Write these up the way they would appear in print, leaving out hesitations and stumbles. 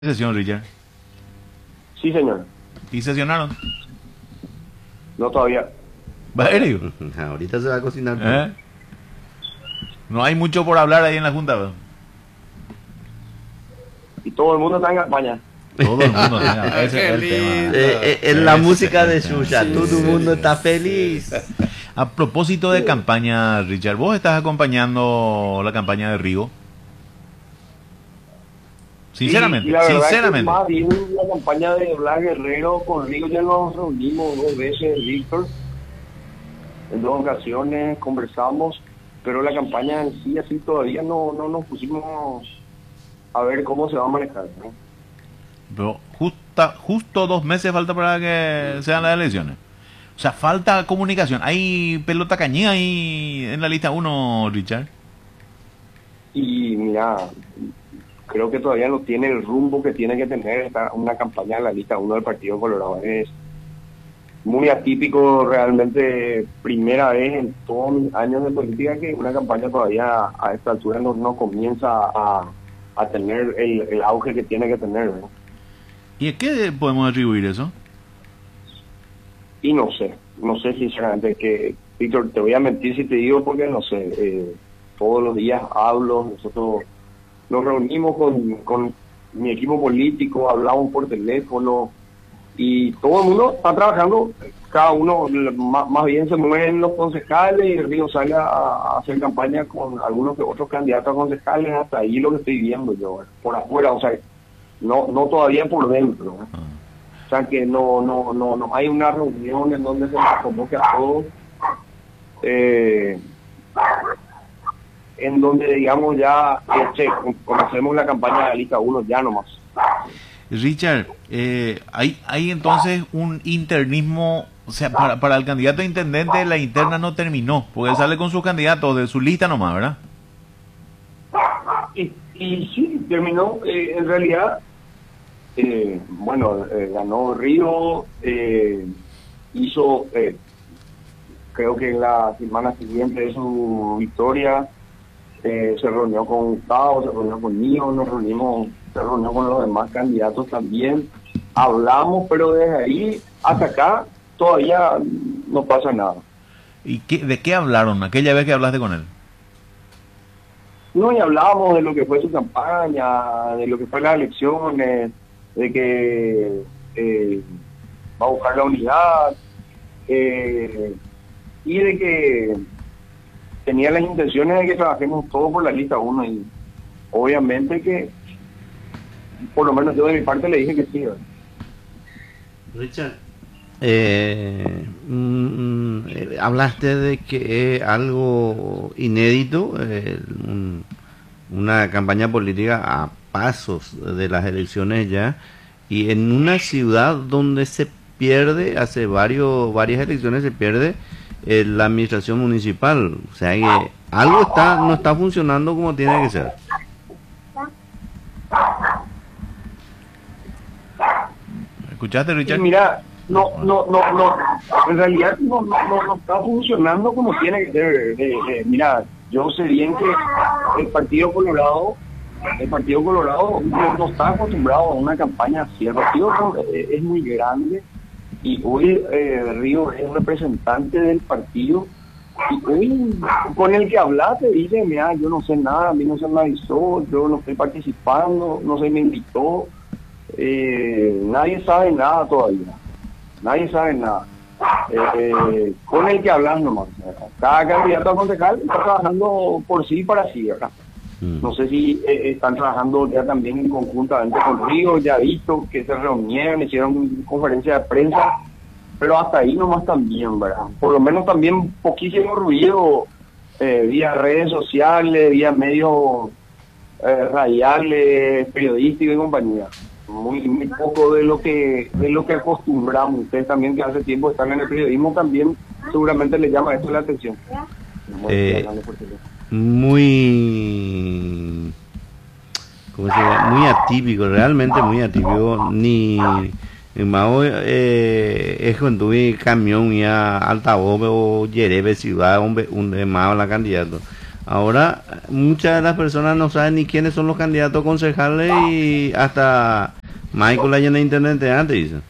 Sesión, Richard. Sí, señor. ¿Y sesionaron? No todavía. ¿Va en serio? Ahorita se va a cocinar. ¿Eh? No hay mucho por hablar ahí en la Junta, ¿verdad? Y todo el mundo está en campaña. Todo el mundo. Ese es el tema. Es la Ese música es de el tema. Xuxa. Sí, Todo el sí, mundo sí. está feliz. A propósito de campaña, Richard, ¿vos estás acompañando la campaña de Rigo? Sinceramente, Y la verdad sinceramente. que más bien la campaña de Blas Guerrero con Rigo ya nos reunimos 2 veces, Víctor. En 2 ocasiones conversamos, pero la campaña en sí así todavía no nos pusimos a ver cómo se va a manejar, ¿no? Pero justo 2 meses falta para que sean las elecciones. O sea, falta comunicación. ¿Hay pelota cañía ahí en la lista 1, Richard? Y mira, creo que todavía no tiene el rumbo que tiene que tener una campaña en la lista 1 del Partido Colorado. Es muy atípico, realmente primera vez en todos mis años de política que una campaña todavía a esta altura no comienza a tener el auge que tiene que tener, ¿no? ¿Y a qué podemos atribuir eso? Y no sé sinceramente que, Víctor, te voy a mentir si te digo porque no sé, todos los días hablo, nosotros nos reunimos con mi equipo político, hablamos por teléfono y todo el mundo está trabajando, cada uno más bien se mueven los concejales y Río sale a hacer campaña con algunos que otros candidatos a concejales, hasta ahí lo que estoy viendo yo, por afuera, o sea, no todavía por dentro, ¿no? O sea que no hay una reunión en donde se nos convoque a todos, en donde digamos ya conocemos la campaña de la lista 1 ya nomás. Richard, hay entonces un internismo, o sea, para el candidato a intendente la interna no terminó, porque él sale con sus candidatos de su lista nomás, ¿verdad? Y sí, terminó, en realidad, ganó Río, hizo, creo que en la semana siguiente de su victoria, se reunió con Gustavo, se reunió conmigo, se reunió con los demás candidatos también, hablamos, pero desde ahí hasta acá todavía no pasa nada. ¿Y de qué hablaron aquella vez que hablaste con él? No, y hablábamos de lo que fue su campaña, de lo que fue las elecciones, de que va a buscar la unidad, y de que tenía las intenciones de que trabajemos todos por la lista 1 y obviamente que por lo menos yo de mi parte le dije que sí, ¿verdad? Richard, hablaste de que es algo inédito, una campaña política a pasos de las elecciones ya, y en una ciudad donde se pierde, hace varias elecciones se pierde la administración municipal, o sea que algo no está funcionando como tiene que ser. ¿Escuchaste, Richard? Y mira, no, en realidad no está funcionando como tiene que ser. Mira, yo sé bien que el Partido Colorado no está acostumbrado a una campaña así. El partido es muy grande y hoy Río es representante del partido y hoy con el que hablaste dice, mira, yo no sé nada, a mí no se me avisó, yo no estoy participando, no se me invitó. Nadie sabe nada todavía, nadie sabe nada, con el que hablas nomás. Cada candidato a concejal está trabajando por sí y para sí, ¿verdad? No sé si están trabajando ya también conjuntamente con Río, ya he visto que se reunieron, hicieron conferencia de prensa, pero hasta ahí nomás también, ¿verdad? Por lo menos también poquísimo ruido vía redes sociales, vía medios radiales, periodísticos y compañía. Muy poco de lo que acostumbramos. Ustedes también que hace tiempo están en el periodismo también seguramente les llama esto la atención. Muy ¿cómo se llama? Muy atípico, realmente muy atípico. Ni Mao es cuando tuve camión y altavoz o Yerebe ciudad un Mao la candidato. Ahora muchas de las personas no saben ni quiénes son los candidatos concejales y hasta Michael allá en internet de antes dice.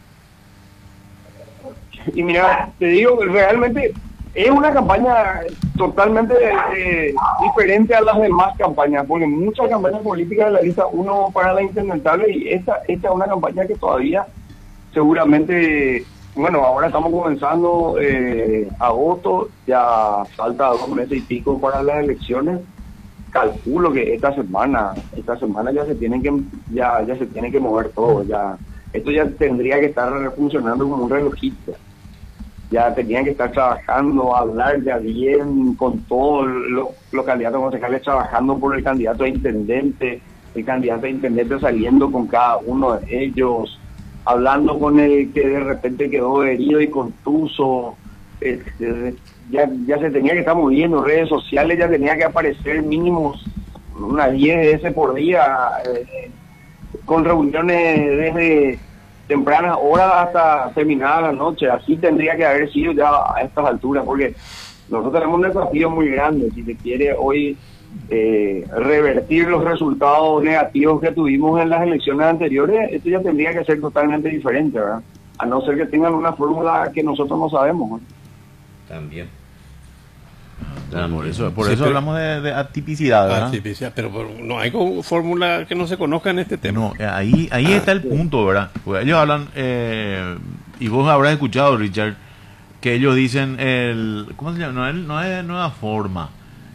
Y mira, te digo, realmente es una campaña totalmente diferente a las demás campañas, porque muchas campañas políticas de la lista uno para la intendentable y esta es una campaña que todavía seguramente, bueno, ahora estamos comenzando agosto, ya falta 2 meses y pico para las elecciones. Calculo que esta semana ya se tienen que mover todo, ya esto ya tendría que estar funcionando como un relojito. Ya tenían que estar trabajando, hablar ya bien con todos los candidatos concejales, trabajando por el candidato a intendente, saliendo con cada uno de ellos, hablando con el que de repente quedó herido y contuso. Ya se tenía que estar moviendo redes sociales, ya tenía que aparecer mínimo unas 10 veces por día, con reuniones desde tempranas horas hasta terminada la noche. Así tendría que haber sido ya a estas alturas, porque nosotros tenemos un desafío muy grande. Si se quiere hoy revertir los resultados negativos que tuvimos en las elecciones anteriores, esto ya tendría que ser totalmente diferente, ¿verdad? A no ser que tengan una fórmula que nosotros no sabemos, ¿no? También. Por eso pero hablamos de atipicidad, ¿verdad? Atipicidad, pero no hay fórmula que no se conozca en este tema. No, ahí está el punto, ¿verdad? Porque ellos hablan, y vos habrás escuchado, Richard, que ellos dicen ¿cómo se llama? No es nueva forma.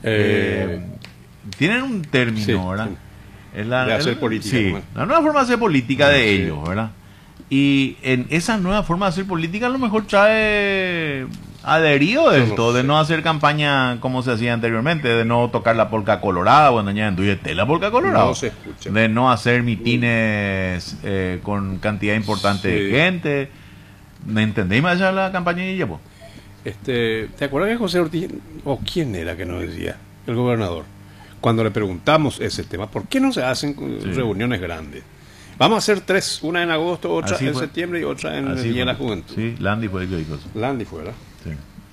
Tienen un término, sí, ¿verdad? Sí. Es de hacer política. Sí, Bueno. la nueva forma de hacer política de Sí. ellos, ¿verdad? Y en esa nueva forma de hacer política a lo mejor trae adherido de esto, de no hacer campaña como se hacía anteriormente, de no tocar la polca colorada, bueno, añaden la polca colorada, No se escucha. de no hacer mitines con cantidad importante de Sí. gente. ¿Me entendéis más allá la campaña de Yapo? ¿Te acuerdas que José Ortiz, o quién era que nos decía? El gobernador. Cuando le preguntamos ese tema, ¿por qué no se hacen reuniones grandes? Vamos a hacer 3, una en agosto, otra Así en fue. septiembre y otra en el Así Día de fue. la Juventud. Sí, Landy fue el que dijo eso. Landy fue, ¿verdad? Sí.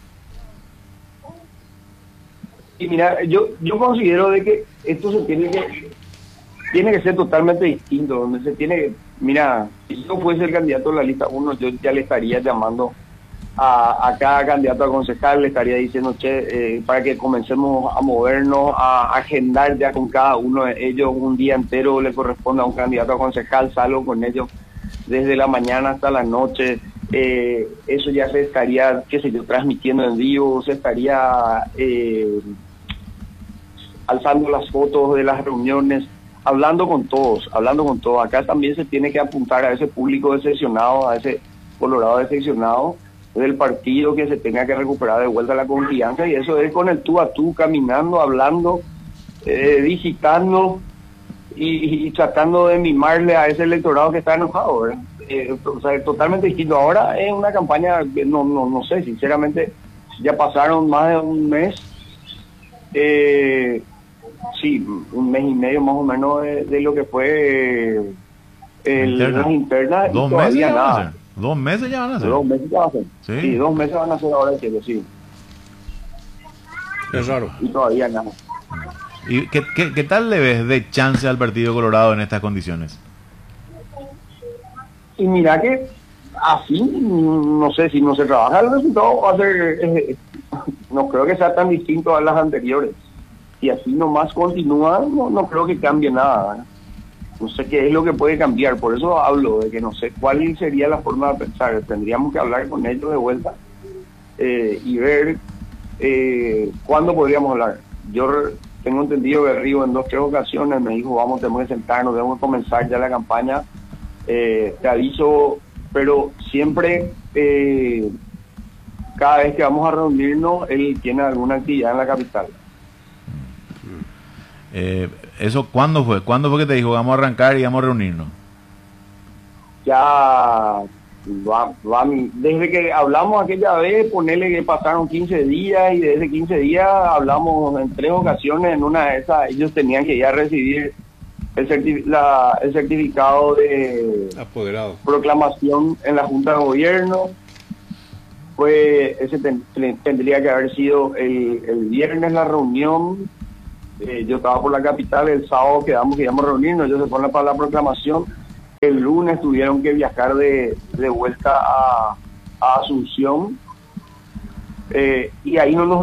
Y mira, yo considero de que esto se tiene que ser totalmente distinto, donde se tiene, mira, si yo fuese el candidato de la lista 1, yo ya le estaría llamando a cada candidato a concejal, le estaría diciendo, para que comencemos a movernos, a agendar ya con cada uno de ellos un día entero, le corresponde a un candidato a concejal, salgo con ellos desde la mañana hasta la noche. Eso ya se estaría, qué sé yo, transmitiendo en vivo, se estaría alzando las fotos de las reuniones, hablando con todos. Acá también se tiene que apuntar a ese público decepcionado, a ese colorado decepcionado del partido, que se tenga que recuperar de vuelta la confianza, y eso es con el tú a tú, caminando, hablando, visitando y tratando de mimarle a ese electorado que está enojado, ¿verdad? O sea, totalmente distinto. Ahora es una campaña que no sé, sinceramente, ya pasaron más de un mes, sí, un mes y medio más o menos de lo que fue las internas, y 2 meses todavía ya van a nada. hacer. 2 meses ya van a hacer. 2 meses ya van a hacer. Sí. Sí, 2 meses van a hacer ahora, sí, Es raro. y todavía nada. ¿Y qué tal le ves de chance al Partido Colorado en estas condiciones? Y mira que así, no sé, si no se trabaja, el resultado va a ser, no creo que sea tan distinto a las anteriores. Si así nomás continúa, no creo que cambie nada, ¿verdad? No sé qué es lo que puede cambiar, por eso hablo de que no sé cuál sería la forma de pensar. Tendríamos que hablar con ellos de vuelta y ver cuándo podríamos hablar. Yo tengo entendido que Río en 2 o 3 ocasiones me dijo, tenemos que sentarnos, tenemos que comenzar ya la campaña. Te aviso, pero siempre, cada vez que vamos a reunirnos, él tiene alguna actividad en la capital. ¿Eso cuándo fue? ¿Cuándo fue que te dijo vamos a arrancar y vamos a reunirnos? Ya desde que hablamos aquella vez, ponerle que pasaron 15 días, y desde 15 días hablamos en 3 ocasiones. En una de esas ellos tenían que ya recibir el certificado de Apoderado. proclamación en la Junta de Gobierno. tendría que haber sido el viernes la reunión. Yo estaba por la capital, el sábado quedamos que íbamos a reunirnos, ellos se ponen para la proclamación. El lunes tuvieron que viajar de vuelta a Asunción, y ahí no nos